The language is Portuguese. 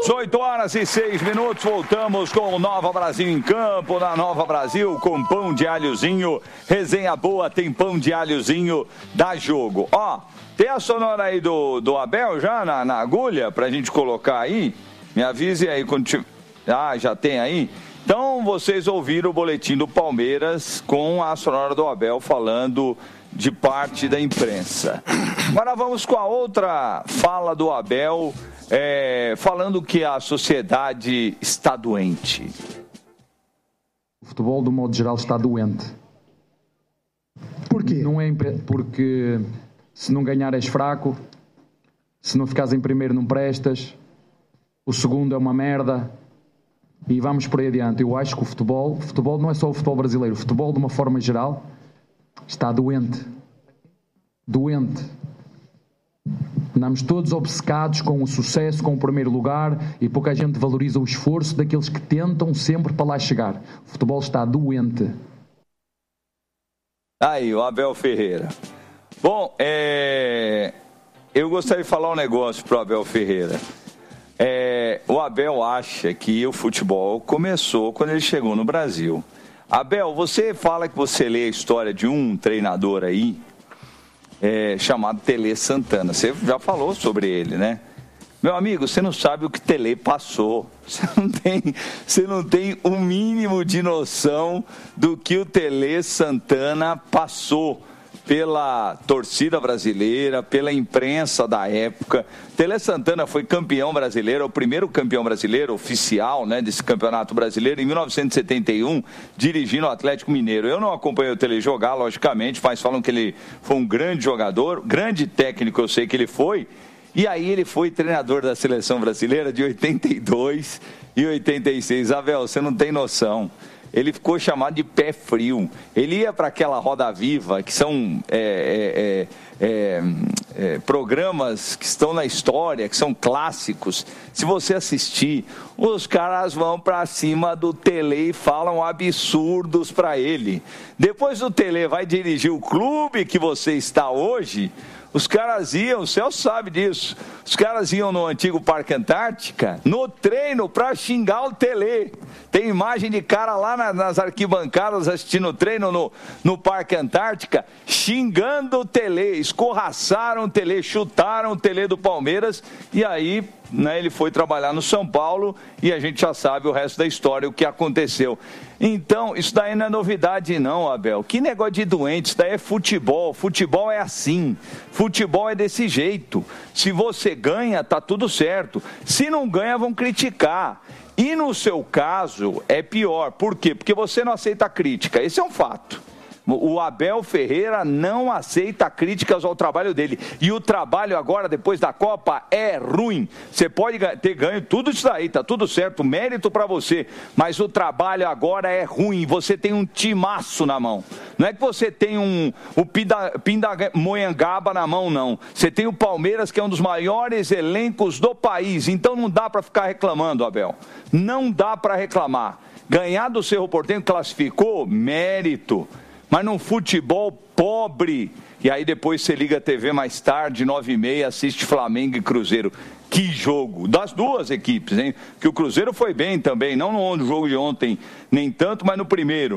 18h06, voltamos com o Nova Brasil em campo, na Nova Brasil, com pão de alhozinho, resenha boa, tem pão de alhozinho, dá jogo. Ó, tem a sonora aí do Abel já na agulha, pra gente colocar aí? Me avise aí quando tiver. Ah, já tem aí? Então, vocês ouviram o boletim do Palmeiras com a sonora do Abel falando de parte da imprensa. Agora vamos com a outra fala do Abel, falando que a sociedade está doente. O futebol, do modo geral, está doente. Por quê? Porque se não ganhar és fraco, se não ficares em primeiro não prestas, o segundo é uma merda e vamos por aí adiante. Eu acho que o futebol não é só o futebol brasileiro, o futebol de uma forma geral está doente. Doente. Andamos todos obcecados com o sucesso, com o primeiro lugar, e pouca gente valoriza o esforço daqueles que tentam sempre para lá chegar. O futebol está doente. Aí, o Abel Ferreira. Bom, eu gostaria de falar um negócio para o Abel Ferreira. O Abel acha que o futebol começou quando ele chegou no Brasil. Abel, você fala que você lê a história de um treinador aí, chamado Tele Santana. Você já falou sobre ele, né? Meu amigo, você não sabe o que Tele passou. Você não tem o mínimo de noção do que o Tele Santana passou pela torcida brasileira, pela imprensa da época. Tele Santana foi campeão brasileiro, o primeiro campeão brasileiro oficial, né, desse campeonato brasileiro, em 1971, dirigindo o Atlético Mineiro. Eu não acompanhei o Tele jogar, logicamente, mas falam que ele foi um grande jogador, grande técnico, eu sei que ele foi. E aí ele foi treinador da seleção brasileira de 82 e 86. Abel, você não tem noção. Ele ficou chamado de pé frio. Ele ia para aquela Roda Viva, que são programas que estão na história, que são clássicos. Se você assistir, os caras vão para cima do Tele e falam absurdos para ele. Depois o Tele vai dirigir o clube que você está hoje. Os caras iam, o Celso sabe disso, os caras iam no antigo Parque Antártica, no treino, para xingar o Tele. Tem imagem de cara lá nas arquibancadas assistindo o treino no Parque Antártica, xingando o Tele, escorraçaram o Tele, chutaram o Tele do Palmeiras, e aí, né, ele foi trabalhar no São Paulo e a gente já sabe o resto da história, o que aconteceu. Então, isso daí não é novidade não, Abel. Que negócio de doente, isso daí é futebol. Futebol é assim, futebol é desse jeito. Se você ganha, tá tudo certo. Se não ganha, vão criticar. E no seu caso, é pior. Por quê? Porque você não aceita crítica. Esse é um fato. O Abel Ferreira não aceita críticas ao trabalho dele. E o trabalho agora, depois da Copa, é ruim. Você pode ter ganho tudo isso daí, tá tudo certo, mérito pra você. Mas o trabalho agora é ruim. Você tem um timaço na mão. Não é que você tem o Pindamonhangaba na mão, não. Você tem o Palmeiras, que é um dos maiores elencos do país. Então não dá pra ficar reclamando, Abel. Não dá pra reclamar. Ganhar do Cerro Porteño classificou, mérito. Mas num futebol pobre, e aí depois você liga a TV mais tarde, 9h30, assiste Flamengo e Cruzeiro. Que jogo! Das duas equipes, hein? Que o Cruzeiro foi bem também, não no jogo de ontem, nem tanto, mas no primeiro.